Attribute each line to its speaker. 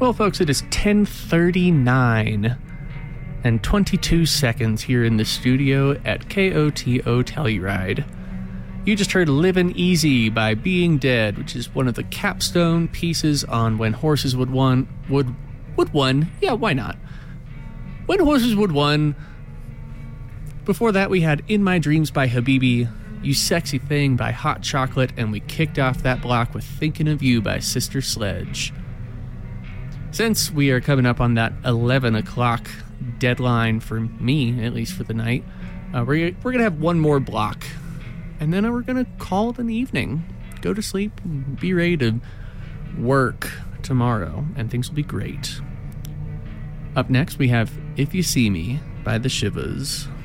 Speaker 1: Well, folks, it is 10:39 and 22 seconds here in the studio at KOTO Telluride. You just heard Livin' Easy by Being Dead, which is one of the capstone pieces on When Horses Would Won. Yeah, why not? When Horses Would Won. Before that, we had In My Dreams by Habibi, You Sexy Thing by Hot Chocolate, and we kicked off that block with Thinking of You by Sister Sledge. Since we are coming up on that 11 o'clock deadline for me, at least for the night, we're going to have one more block. And then we're going to call it an evening. Go to sleep and be ready to work tomorrow, and things will be great. Up next, we have If You See Me by the Shivas.